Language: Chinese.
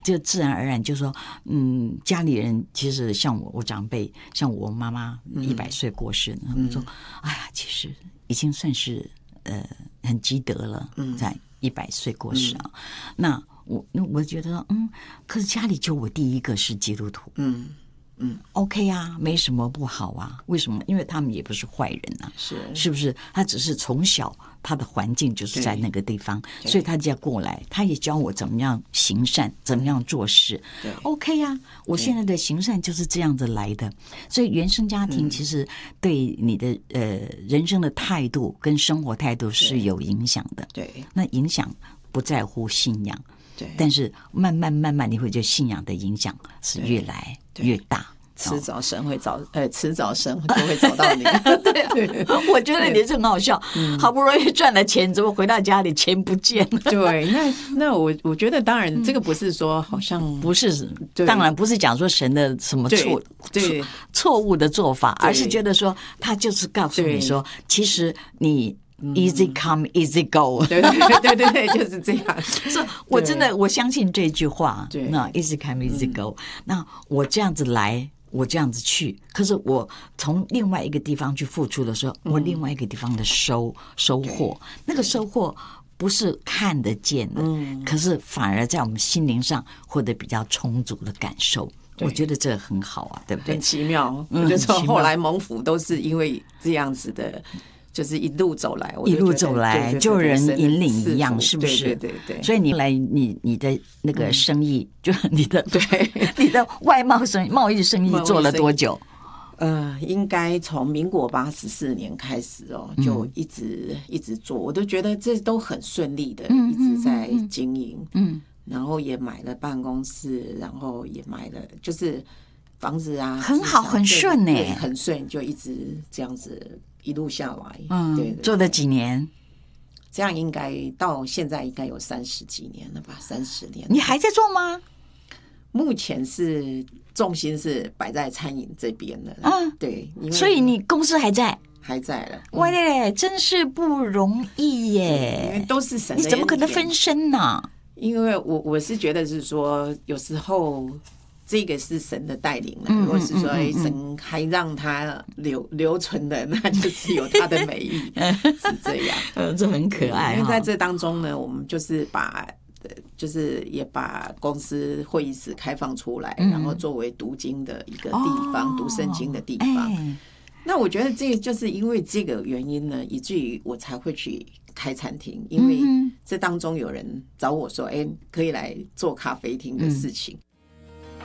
就自然而然就说，家里人其实像我长辈，像我妈妈100岁过世，他们说，哎呀，其实已经算是很积德了，在100岁过世啊。那我觉得，可是家里就我第一个是基督徒，OK 啊，没什么不好啊。为什么？因为他们也不是坏人啊，是不是？他只是从小他的环境就是在那个地方，所以他就要过来，他也教我怎么样行善，怎么样做事。OK 啊，我现在的行善就是这样子来的。所以原生家庭其实对你的人生的态度跟生活态度是有影响的。 对， 那影响不在乎信仰。但是慢慢你会觉得信仰的影响是越来越大， 迟早神会迟早神就会找到你。 对，我觉得你是很好笑，好不容易赚了钱，怎么回到家里钱不见了？ 对，那我觉得当然这个不是说好像不是，当然不是讲说神的什么错误的做法，而是觉得说他就是告诉你说，其实你。Easy come, easy go。 对，就是这样。 所以我真的我相信这句话。那 easy come, easy go。那我这样子来，我这样子去，可是我从另外一个地方去付出的时候，我另外一个地方的收获，那个收获不是看得见的，可是反而在我们心灵上获得比较充足的感受。我觉得这很好啊，对不对？ 很奇妙。我就说后来蒙福都是因为这样子的。就是一路走来， 就人引领一样，是不是？ 对。 所以你来，你的那个生意，就你的你的贸易生意做了多久？ 应该从民国84年开始就一直做，我都觉得这都很顺利的，一直在经营。然后也买了办公室，然后也买了就是房子啊， 很好，很顺呢， 很顺，就一直这样子。一路下来，对， 做了几年？ 这样应该到现在应该有30几年了吧，30年。 你还在做吗？ 目前是重心是摆在餐饮这边的，对， 所以你公司还在了。 哇嘞，真是不容易耶！ 因为都是神的， 你怎么可能分身呢？ 因为我是觉得是说，有时候。这个是神的带领了，如果是说神还让他留存的，那就是有他的美意，是这样。 这很可爱。 因为在这当中呢，我们就是也把公司会议室开放出来，然后作为读经的一个地方，读圣经的地方。那我觉得这就是因为这个原因呢，以至于我才会去开餐厅，因为这当中有人找我说，可以来做咖啡厅的事情。